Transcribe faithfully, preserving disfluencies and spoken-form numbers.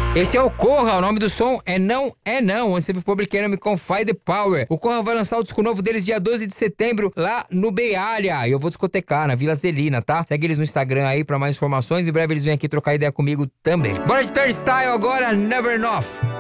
Esse é o Corra, o nome do som é Não É Não, onde você viu Public Enemy com Fight the Power. O Corra vai lançar o disco novo deles dia doze de setembro lá no Bay Area. E eu vou discotecar na Vila Zelina, tá? Segue eles no Instagram aí pra mais informações. Em breve eles vêm aqui trocar ideia comigo também. Bora de Turnstile agora, Never Enough.